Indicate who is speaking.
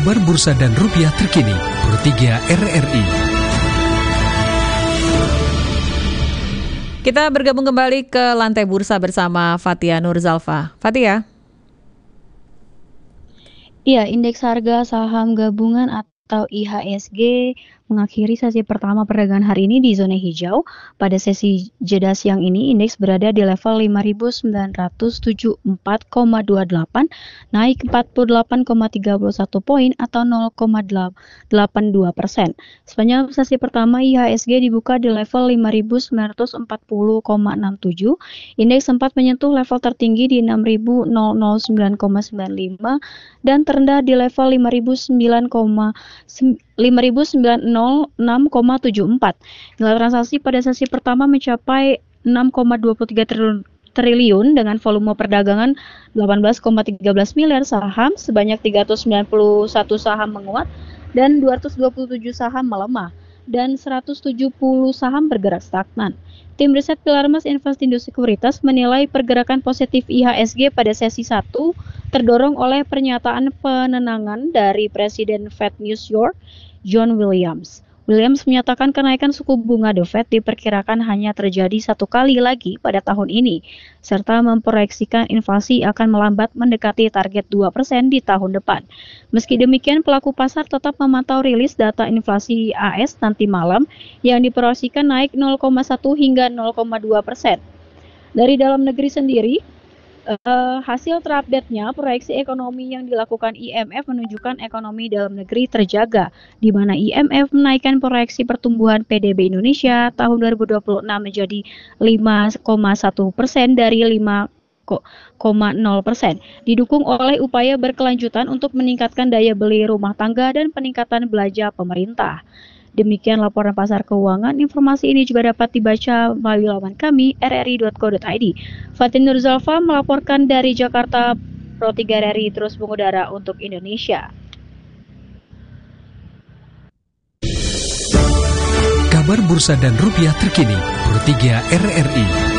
Speaker 1: Kabar bursa dan rupiah terkini, Pro 3 RRI.
Speaker 2: Kita bergabung kembali ke lantai bursa bersama Fathia Nurzalfa. Fathia.
Speaker 3: Iya, indeks harga saham gabungan atau IHSG mengakhiri sesi pertama perdagangan hari ini di zona hijau. Pada sesi jeda siang ini, indeks berada di level 5.974,28, naik 48,31 poin atau 0,82%. Sepanjang sesi pertama, IHSG dibuka di level 5.940,67. Indeks sempat menyentuh level tertinggi di 6.009,95 dan terendah di level 5.906,74. Nilai transaksi pada sesi pertama mencapai 6,23 triliun dengan volume perdagangan 18,13 miliar saham, sebanyak 391 saham menguat dan 227 saham melemah dan 170 saham bergerak stagnan. Tim riset Pilarmas Investindo Sekuritas menilai pergerakan positif IHSG pada sesi 1 terdorong oleh pernyataan penenangan dari Presiden Fed New York, John Williams. Williams menyatakan kenaikan suku bunga The Fed diperkirakan hanya terjadi satu kali lagi pada tahun ini, serta memproyeksikan inflasi akan melambat mendekati target 2% di tahun depan. Meski demikian, pelaku pasar tetap memantau rilis data inflasi AS nanti malam yang diproyeksikan naik 0,1 hingga 0,2%. Dari dalam negeri sendiri, hasil terupdate-nya, proyeksi ekonomi yang dilakukan IMF menunjukkan ekonomi dalam negeri terjaga, di mana IMF menaikkan proyeksi pertumbuhan PDB Indonesia tahun 2026 menjadi 5,1% dari 5,0%, didukung oleh upaya berkelanjutan untuk meningkatkan daya beli rumah tangga dan peningkatan belanja pemerintah. Demikian laporan pasar keuangan. Informasi ini juga dapat dibaca melalui laman kami rri.co.id. Fathia Nurzalfa melaporkan dari Jakarta. Pro 3 RRI terus mengudara untuk Indonesia.
Speaker 1: Kabar bursa dan rupiah terkini, Pro 3 RRI.